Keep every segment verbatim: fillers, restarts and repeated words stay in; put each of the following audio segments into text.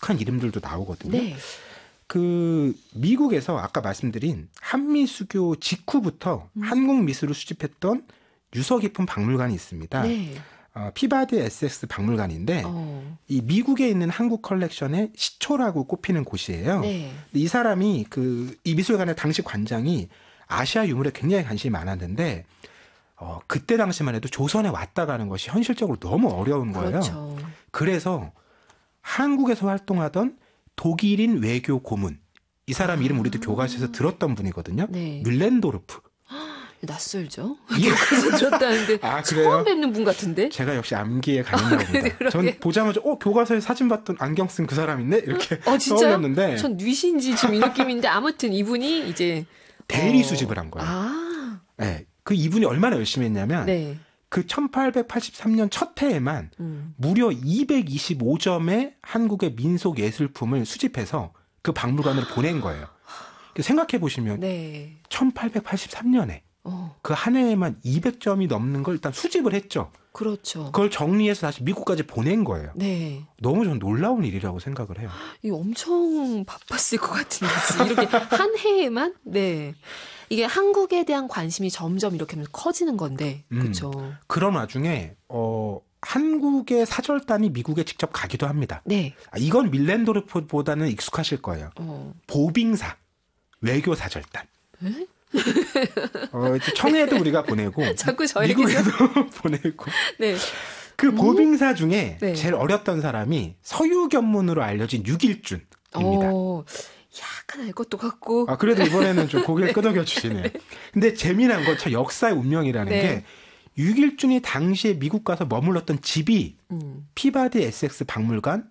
독특한 이름들도 나오거든요. 네. 그 미국에서 아까 말씀드린 한미 수교 직후부터 음. 한국 미술을 수집했던 유서 깊은 박물관이 있습니다. 네. 어, 피바디 에섹스 박물관인데 어. 이 미국에 있는 한국 컬렉션의 시초라고 꼽히는 곳이에요. 네. 이 사람이 그 이 미술관의 당시 관장이 아시아 유물에 굉장히 관심이 많았는데 어, 그때 당시만 해도 조선에 왔다 가는 것이 현실적으로 너무 어려운 거예요. 그렇죠. 그래서 한국에서 활동하던 독일인 외교 고문, 이 사람 이름 우리도 교과서에서 들었던 분이거든요. 네. 뮬렌도르프. 낯설죠? 예. 교과서 들었다는데 아, 그래요? 처음 뵙는 분 같은데? 제가 역시 암기에 강했나 봅니다. 전 보자마자 어 교과서에 사진 봤던 안경 쓴 그 사람 있네? 이렇게 어, 진짜요? 떠올렸는데 전 뉘신지 지금 이 느낌인데 아무튼 이분이 이제 대리 어... 수집을 한 거예요. 아. 네. 그 이분이 얼마나 열심히 했냐면 네. 그 천팔백팔십삼 년 첫 해에만 음. 무려 이백이십오 점의 한국의 민속 예술품을 수집해서 그 박물관으로 보낸 거예요. 생각해 보시면 네. 천팔백팔십삼 년에 어. 그 한 해에만 이백 점이 넘는 걸 일단 수집을 했죠. 그렇죠. 그걸 정리해서 다시 미국까지 보낸 거예요. 네. 너무 전 놀라운 일이라고 생각을 해요. 이 엄청 바빴을 것 같은데 이렇게 한 해에만 네. 이게 한국에 대한 관심이 점점 이렇게 하면서 커지는 건데, 음, 그렇죠. 그런 와중에 어, 한국의 사절단이 미국에 직접 가기도 합니다. 네. 아, 이건 밀렌도르프보다는 익숙하실 거예요. 어. 보빙사 외교 사절단. 에? 어, 청해도 우리가 보내고 자꾸 저에게서 미국에도 보내고. 네. 그 보빙사 중에 네. 제일 어렸던 사람이 서유견문으로 알려진 육일준입니다. 어, 약간 알 것도 같고. 아, 그래도 이번에는 좀 고개를 끄덕여 주시네요. 근데 재미난 건 저 역사의 운명이라는 네. 게 육일준이 당시에 미국 가서 머물렀던 집이 음. 피바디 에섹스 박물관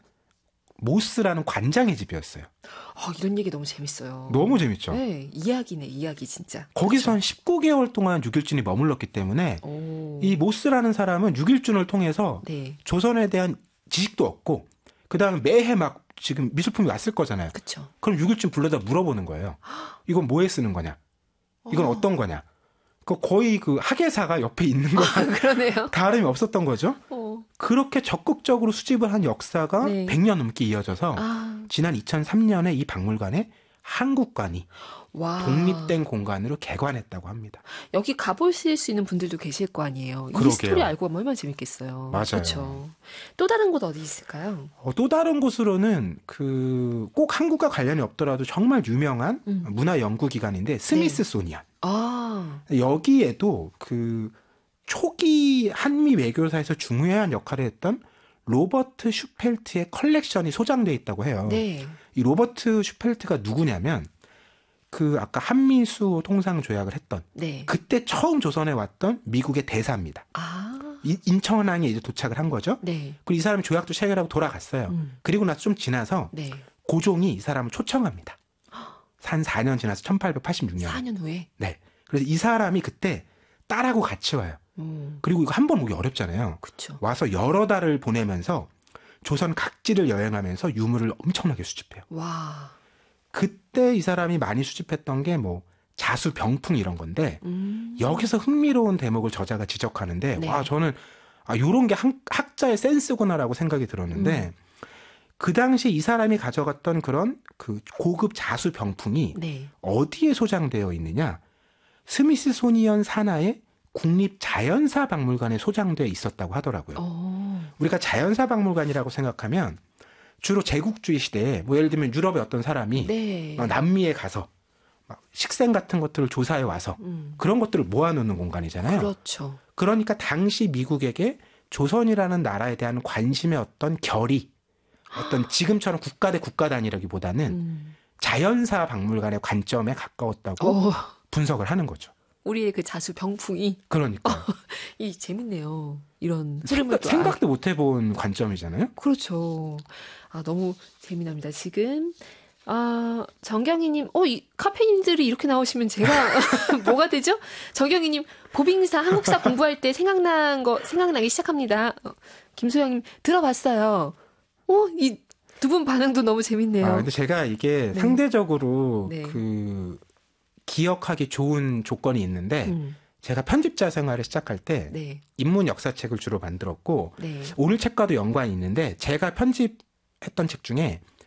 모스라는 관장의 집이었어요. 어, 이런 얘기 너무 재밌어요. 너무 재밌죠? 네, 이야기네, 이야기 진짜. 거기서 그렇죠? 한 십구 개월 동안 육일준이 머물렀기 때문에 오. 이 모스라는 사람은 육일준을 통해서 네. 조선에 대한 지식도 얻고 그다음에 매해 막 지금 미술품이 왔을 거잖아요. 그렇죠. 그럼 육일준 불러다 물어보는 거예요. 이건 뭐에 쓰는 거냐? 이건 어. 어떤 거냐? 그 거의 그 학예사가 옆에 있는 거랑 아, 그러네요. 다름이 없었던 거죠. 어. 그렇게 적극적으로 수집을 한 역사가 네. 백 년 넘게 이어져서 아. 지난 이천삼 년에 이 박물관에 한국관이 와. 독립된 공간으로 개관했다고 합니다. 여기 가보실 수 있는 분들도 계실 거 아니에요. 그러게요. 이 스토리 알고 가면 얼마나 재밌겠어요. 맞아요. 그렇죠. 또 다른 곳 어디 있을까요? 어, 또 다른 곳으로는 그 꼭 한국과 관련이 없더라도 정말 유명한 음. 문화 연구 기관인데 스미스소니언. 아. 여기에도 그 초기 한미 외교사에서 중요한 역할을 했던 로버트 슈펠트의 컬렉션이 소장되어 있다고 해요. 네. 이 로버트 슈펠트가 누구냐면 그 아까 한미수 통상 조약을 했던 네. 그때 처음 조선에 왔던 미국의 대사입니다. 아. 이- 인천항에 이제 도착을 한 거죠. 네. 그리고 이 사람이 조약도 체결하고 돌아갔어요. 음. 그리고 나서 좀 지나서 네. 고종이 이 사람을 초청합니다. 한 사 년 지나서 천팔백팔십육 년. 사 년 후에. 네. 그래서 이 사람이 그때 딸하고 같이 와요. 음. 그리고 이거 한 번 오기 어렵잖아요. 그렇죠. 와서 여러 달을 보내면서 조선 각지를 여행하면서 유물을 엄청나게 수집해요. 와. 그때 이 사람이 많이 수집했던 게 뭐 자수 병풍 이런 건데 음. 여기서 흥미로운 대목을 저자가 지적하는데 네. 와 저는 아 요런 게 한, 학자의 센스구나라고 생각이 들었는데 음. 그 당시 이 사람이 가져갔던 그런 그 고급 자수 병풍이 네. 어디에 소장되어 있느냐? 스미스소니언 산하의 국립자연사 박물관에 소장되어 있었다고 하더라고요. 어. 우리가 자연사 박물관이라고 생각하면 주로 제국주의 시대에 뭐 예를 들면 유럽의 어떤 사람이 네. 막 남미에 가서 막 식생 같은 것들을 조사해 와서 음. 그런 것들을 모아놓는 공간이잖아요. 그렇죠. 그러니까 당시 미국에게 조선이라는 나라에 대한 관심의 어떤 결이 어떤 지금처럼 국가 대 국가 단위라기보다는 음. 자연사 박물관의 관점에 가까웠다고 어. 분석을 하는 거죠. 우리의 그 자수 병풍이 그러니까 이 재밌네요. 이런 흐름을 생각, 또 생각도 못 해본 관점이잖아요. 아, 그렇죠. 아 너무 재미납니다. 지금 아 정경희님, 어 이 카페인들이 이렇게 나오시면 제가 뭐가 되죠? 정경희님 보빙사 한국사 공부할 때 생각난 거 생각나기 시작합니다. 어, 김소영님 들어봤어요. 어 이 두 분 반응도 너무 재밌네요. 아, 근데 제가 이게 네. 상대적으로 네. 그 기억하기 좋은 조건이 있는데 음, 제가 편집자 생활을 시작할 때 네, 인문 역사책을 주로 만들었고 네. 오늘 책과도 연관이 있는데 제가 편집했던 책 중에